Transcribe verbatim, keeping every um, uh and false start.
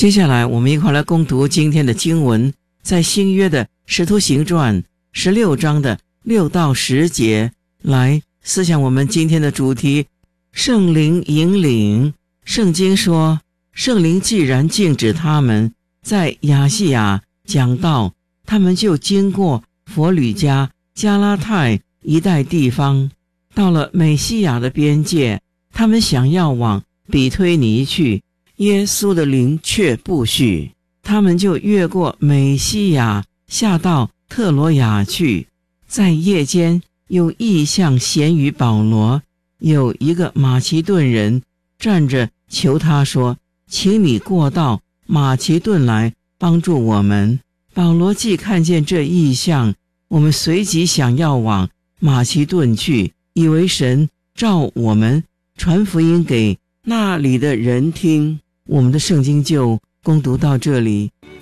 接下来我们一块来攻读今天的经文，在新约的使徒行传十六章的六到十节，来思想我们今天的主题，圣灵引领。圣经说，圣灵既然禁止他们在亚细亚讲道，他们就经过佛吕加、加拉太一带地方，到了美西亚的边界，他们想要往比推尼去，耶稣的灵却不许，他们就越过美西亚，下到特罗亚去。在夜间有异象显于保罗，有一个马其顿人站着求他说，请你过到马其顿来帮助我们。保罗既看见这异象，我们随即想要往马其顿去，以为神召我们传福音给那里的人听。我们的圣经就攻读到这里。